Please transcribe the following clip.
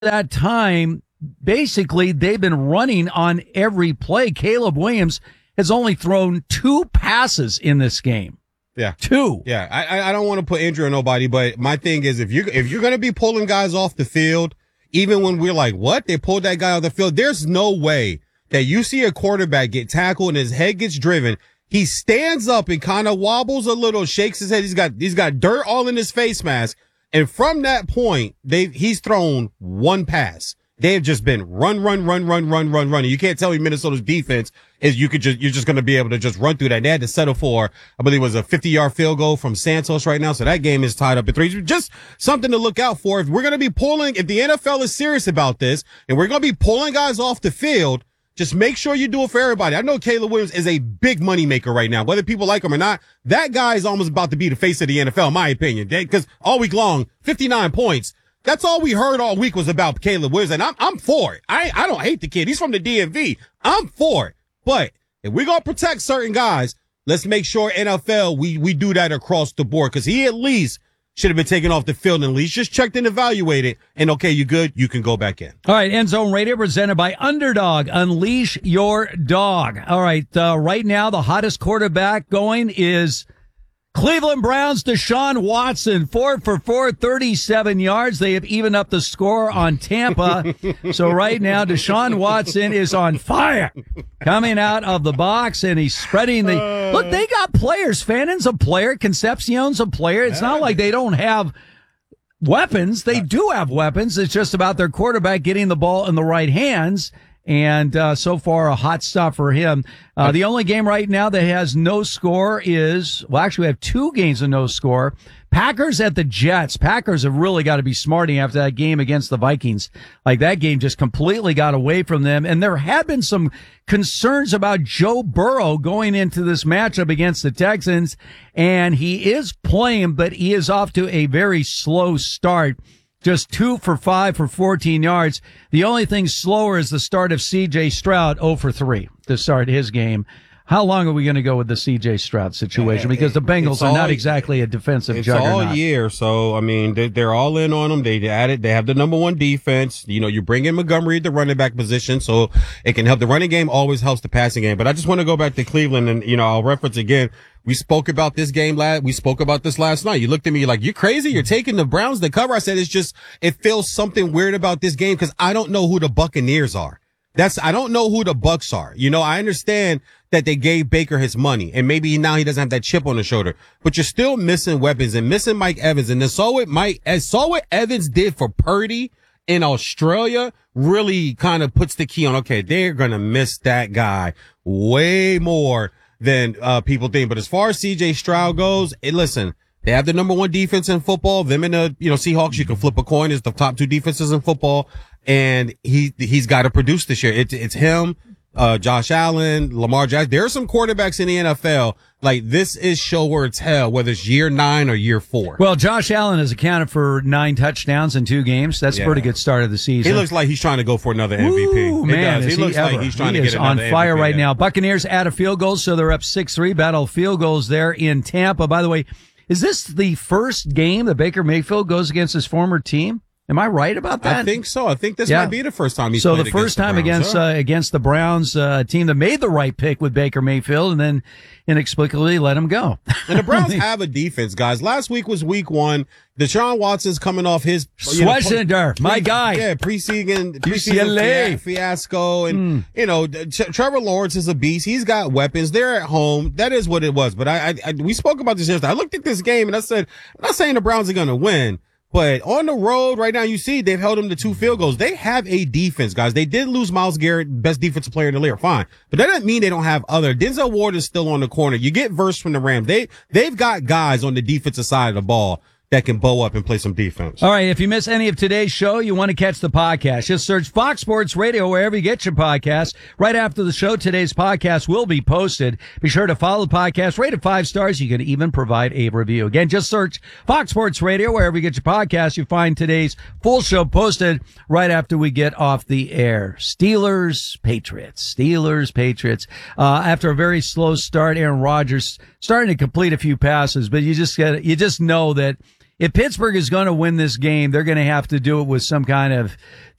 that time, basically, they've been running on every play. Caleb Williams has only thrown 2 passes in this game. Yeah. 2. Yeah. I don't want to put injury on nobody, but my thing is if you're going to be pulling guys off the field, even when we're like, what? They pulled that guy off the field. There's no way that you see a quarterback get tackled and his head gets driven. He stands up and kind of wobbles a little, shakes his head. He's got dirt all in his face mask. And from that point, he's thrown 1 pass. They've just been run. You can't tell me Minnesota's defense is you're just going to be able to just run through that. They had to settle for, I believe it was a 50-yard field goal from Santos right now. So that game is tied up at 3. Just something to look out for. If we're going to be if the NFL is serious about this and we're going to be pulling guys off the field, just make sure you do it for everybody. I know Caleb Williams is a big money maker right now, whether people like him or not. That guy is almost about to be the face of the NFL, in my opinion, because all week long, 59 points. That's all we heard all week was about Caleb Williams, and I'm for it. I don't hate the kid. He's from the DMV. I'm for it. But if we're going to protect certain guys, let's make sure NFL, we do that across the board, because he at least should have been taken off the field and at least just checked and evaluated. And okay, you good? You can go back in. All right. End Zone Radio presented by Underdog. Unleash your dog. All right. Right now, the hottest quarterback going is Cleveland Browns' Deshaun Watson, 4 for 4, 37 yards. They have evened up the score on Tampa. So right now, Deshaun Watson is on fire coming out of the box, and he's spreading the... Look, they got players. Fannon's a player. Concepcion's a player. It's not like they don't have weapons. They do have weapons. It's just about their quarterback getting the ball in the right hands. And so far, a hot stop for him. The only game right now that has no score is, well, actually, we have 2 games of no score. Packers at the Jets. Packers have really got to be smarting after that game against the Vikings. Like, that game just completely got away from them. And there have been some concerns about Joe Burrow going into this matchup against the Texans. And he is playing, but he is off to a very slow start. Just 2 for 5 for 14 yards. The only thing slower is the start of C.J. Stroud, 0 for 3 to start his game. How long are we going to go with the C.J. Stroud situation? Because the Bengals are not exactly a defensive juggernaut. It's all year, so, I mean, they're all in on them. They added, they have the number 1 defense. You know, you bring in Montgomery at the running back position, so it can help. The running game always helps the passing game. But I just want to go back to Cleveland, and, you know, I'll reference again. We spoke about this game we spoke about this last night. You looked at me like, you crazy? You're taking the Browns to cover. I said, it feels something weird about this game because I don't know who the Buccaneers are. I don't know who the Bucs are. You know, I understand that they gave Baker his money and maybe now he doesn't have that chip on his shoulder, but you're still missing weapons and missing Mike Evans. And saw what Evans did for Purdy in Australia really kind of puts the key on, okay, they're going to miss that guy way more than people think. But as far as C.J. Stroud goes, listen, they have the number 1 defense in football. Them and the, Seahawks, you can flip a coin, is the top 2 defenses in football. And he's got to produce this year. It's him, Josh Allen, Lamar Jackson. There are some quarterbacks in the NFL. Like, this is show where it's hell, whether it's year 9 or year 4. Well, Josh Allen has accounted for 9 touchdowns in 2 games. That's a pretty good start of the season. He looks like he's trying to go for another MVP. Ooh, man, he looks like he's trying to get another MVP. He is on fire right now. Buccaneers add a field goal, so they're up 6-3. Battle of field goals there in Tampa. By the way, is this the first game that Baker Mayfield goes against his former team? Am I right about that? I think so. I think this might be the first time he's played against the Browns. So the first time against the Browns, team that made the right pick with Baker Mayfield and then inexplicably let him go. And the Browns have a defense, guys. Last week was week 1. Deshaun Watson's coming off his my guy. Yeah, preseason fiasco. And, Trevor Lawrence is a beast. He's got weapons. They're at home. That is what it was. But we spoke about this yesterday. I looked at this game and I said, I'm not saying the Browns are going to win. But on the road right now, you see they've held them to 2 field goals. They have a defense, guys. They did lose Myles Garrett, best defensive player in the league. Fine. But that doesn't mean they don't have other. Denzel Ward is still on the corner. You get Verse from the Rams. They've got guys on the defensive side of the ball that can bow up and play some defense. All right, if you miss any of today's show, you want to catch the podcast, just search Fox Sports Radio wherever you get your podcasts. Right after the show, today's podcast will be posted. Be sure to follow the podcast, rate it 5 stars. You can even provide a review. Again, just search Fox Sports Radio wherever you get your podcasts. You find today's full show posted right after we get off the air. Steelers, Patriots. After a very slow start, Aaron Rodgers starting to complete a few passes, but you just know that if Pittsburgh is going to win this game, they're going to have to do it with some kind of